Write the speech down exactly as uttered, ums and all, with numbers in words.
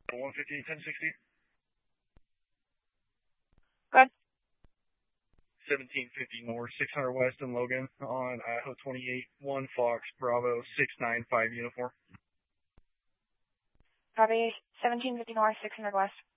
one fifty, ten sixty. Good. seventeen fifty North, six hundred West in Logan on Idaho twenty-eight, one Fox, Bravo, six nine five uniform. Copy. seventeen fifty North, six hundred West.